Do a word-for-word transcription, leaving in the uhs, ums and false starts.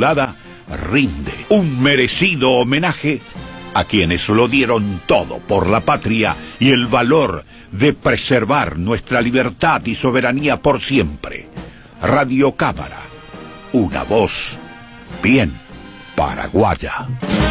Inmaculada rinde un merecido homenaje a quienes lo dieron todo por la patria y el valor de preservar nuestra libertad y soberanía por siempre. Radio Cámara, una voz bien paraguaya.